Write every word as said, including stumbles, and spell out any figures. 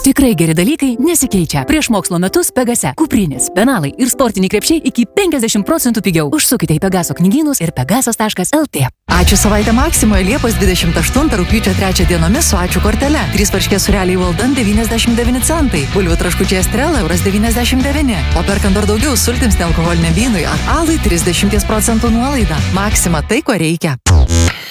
Tikrai geri dalykai nesikeičia. Prieš mokslo metus Pegase kuprinės, penalai ir sportiniai krepšiai iki penkiasdešimt procentų pigiau. Užsukite į Pegaso knygynus ir pegasas taškas lt. Ačiū savaitę Maksimoje Liepos dvidešimt aštuntą rugpjūčio trečią dienomis su ačiū kortele. trys varškės sūreliai Walden devyniasdešimt devyni centai. Bulvių traškučiai Estrela euras devyniasdešimt devyni. O perkant dar daugiau sultims nealkoholiniam vynui ar alui trisdešimt procentų nuolaida. Maksima tai, ko reikia.